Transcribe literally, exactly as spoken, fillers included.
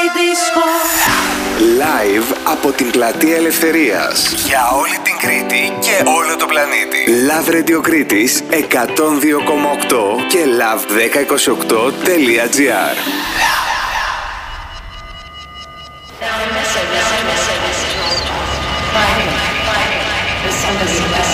Live από την Πλατεία Ελευθερίας για όλη την Κρήτη και όλο το πλανήτη. Love Radio Κρήτης εκατόν δύο κόμμα οκτώ και love δέκα είκοσι οκτώ τελεία gr. Now,